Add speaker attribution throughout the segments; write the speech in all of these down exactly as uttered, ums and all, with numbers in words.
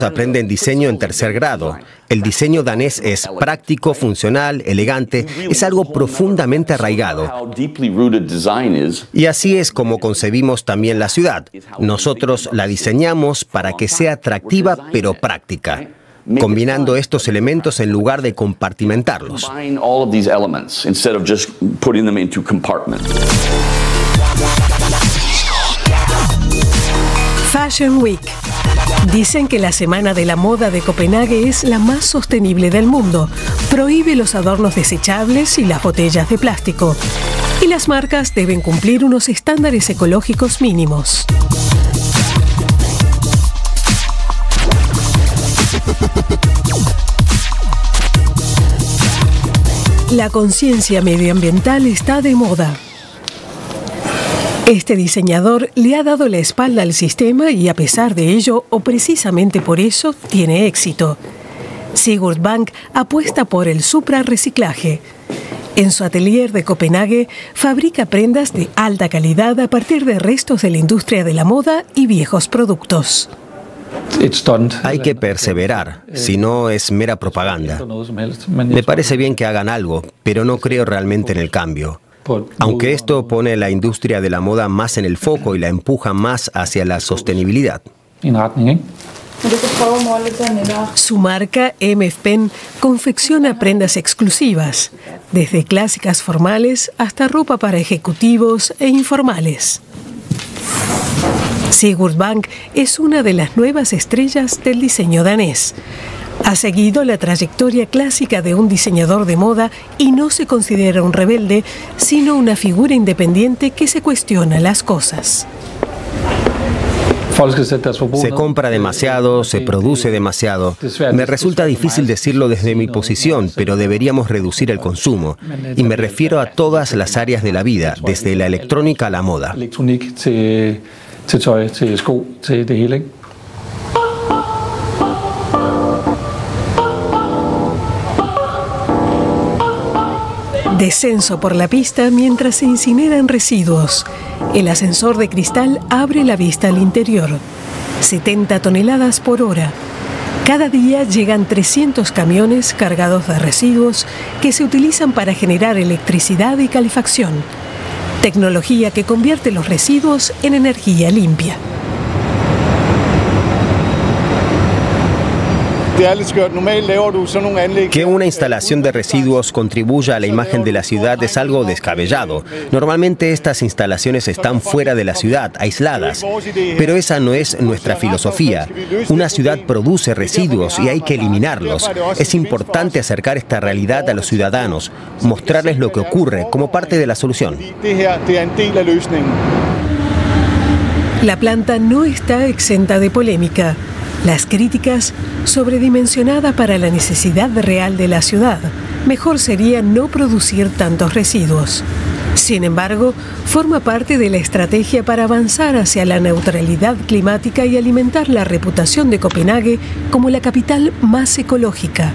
Speaker 1: aprenden diseño en tercer grado. El diseño danés es práctico, funcional, elegante, es algo profundamente arraigado. Y así es como concebimos también la ciudad. Nosotros la diseñamos para que sea atractiva pero práctica, combinando estos elementos en lugar de compartimentarlos.
Speaker 2: Fashion Week. Dicen que la Semana de la Moda de Copenhague es la más sostenible del mundo. Prohíbe los adornos desechables y las botellas de plástico. Y las marcas deben cumplir unos estándares ecológicos mínimos. La conciencia medioambiental está de moda. Este diseñador le ha dado la espalda al sistema y a pesar de ello, o precisamente por eso, tiene éxito. Sigurd Bank apuesta por el suprarreciclaje. En su atelier de Copenhague fabrica prendas de alta calidad a partir de restos de la industria de la moda y viejos productos.
Speaker 1: Hay que perseverar, si no es mera propaganda. Me parece bien que hagan algo, pero no creo realmente en el cambio. Aunque esto pone la industria de la moda más en el foco y la empuja más hacia la sostenibilidad.
Speaker 2: Su marca M F Pen confecciona prendas exclusivas, desde clásicas formales hasta ropa para ejecutivos e informales. Sigurd Bank es una de las nuevas estrellas del diseño danés. Ha seguido la trayectoria clásica de un diseñador de moda y no se considera un rebelde, sino una figura independiente que se cuestiona las cosas.
Speaker 1: Se compra demasiado, se produce demasiado. Me resulta difícil decirlo desde mi posición, pero deberíamos reducir el consumo. Y me refiero a todas las áreas de la vida, desde la electrónica a la moda.
Speaker 2: Descenso por la pista mientras se incineran residuos. El ascensor de cristal abre la vista al interior. setenta toneladas por hora. Cada día llegan trescientos camiones cargados de residuos que se utilizan para generar electricidad y calefacción. Tecnología que convierte los residuos en energía limpia.
Speaker 1: Que una instalación de residuos contribuya a la imagen de la ciudad es algo descabellado. Normalmente estas instalaciones están fuera de la ciudad, aisladas. Pero esa no es nuestra filosofía. Una ciudad produce residuos y hay que eliminarlos. Es importante acercar esta realidad a los ciudadanos, mostrarles lo que ocurre como parte de la solución.
Speaker 2: La planta no está exenta de polémica. Las críticas, sobredimensionada para la necesidad real de la ciudad. Mejor sería no producir tantos residuos. Sin embargo, forma parte de la estrategia para avanzar hacia la neutralidad climática y alimentar la reputación de Copenhague como la capital más ecológica.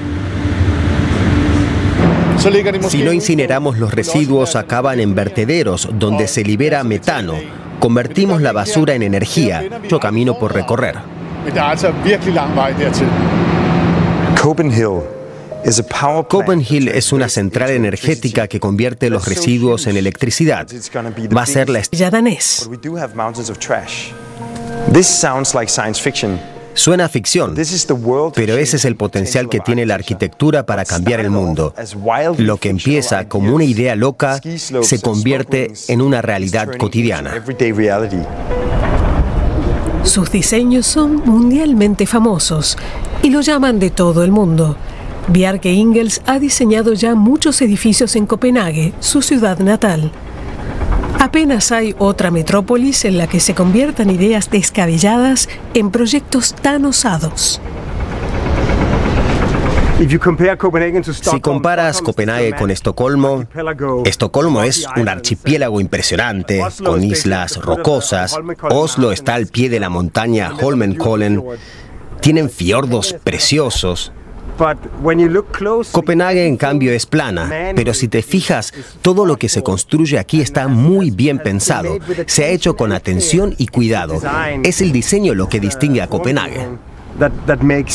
Speaker 1: Si no incineramos los residuos, acaban en vertederos donde se libera metano. Convertimos la basura en energía. Yo camino por recorrer. Copenhill es una central energética que convierte los residuos en electricidad. Va a ser la estrella
Speaker 2: danés.
Speaker 1: Suena a ficción, pero ese es el potencial que tiene la arquitectura para cambiar el mundo. Lo que empieza como una idea loca se convierte en una realidad cotidiana.
Speaker 2: Sus diseños son mundialmente famosos y lo llaman de todo el mundo. Bjarke Ingels ha diseñado ya muchos edificios en Copenhague, su ciudad natal. Apenas hay otra metrópolis en la que se conviertan ideas descabelladas en proyectos tan osados.
Speaker 1: Si comparas Copenhague con Estocolmo, Estocolmo es un archipiélago impresionante, con islas rocosas. Oslo está al pie de la montaña Holmenkollen. Tienen fiordos preciosos. Copenhague, en cambio, es plana, pero si te fijas, todo lo que se construye aquí está muy bien pensado. Se ha hecho con atención y cuidado. Es el diseño lo que distingue a Copenhague.
Speaker 3: that, that makes